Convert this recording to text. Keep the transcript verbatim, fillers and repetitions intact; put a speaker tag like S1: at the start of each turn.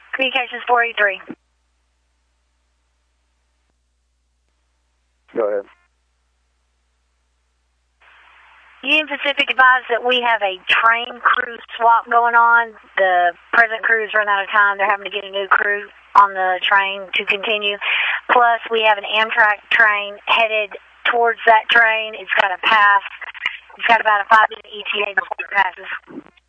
S1: Communications four eighty-three.
S2: Go ahead.
S1: Union Pacific advised that we have a train crew swap going on. The present crew has run out of time. They're having to get a new crew on the train to continue. Plus, we have an Amtrak train headed towards that train. It's got a pass. It's got about a five-minute E T A before it passes.